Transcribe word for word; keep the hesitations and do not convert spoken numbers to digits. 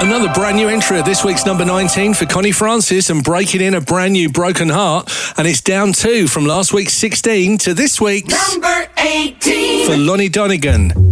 Another brand new entry at this week's number nineteen for Connie Francis and breaking in a brand new Broken Heart. And it's down two from last week's sixteen to this week's number eighteen for Lonnie Donegan.